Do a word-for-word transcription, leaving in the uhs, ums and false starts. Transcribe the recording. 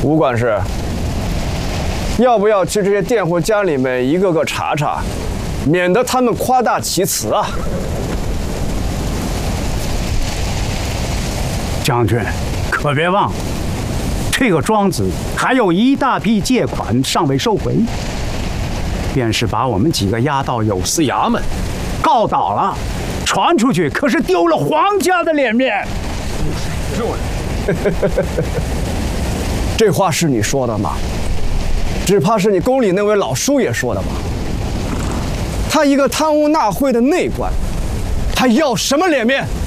吴管事，要不要去这些佃户家里面一个个查查，免得他们夸大其词啊？ 将军，可别忘了，这个庄子还有一大批借款尚未收回，便是把我们几个押到有司衙门，告倒了，传出去可是丢了皇家的脸面。 这话是你说的吗？只怕是你宫里那位老叔爷说的吧？他一个贪污纳贿的内官，还要什么脸面？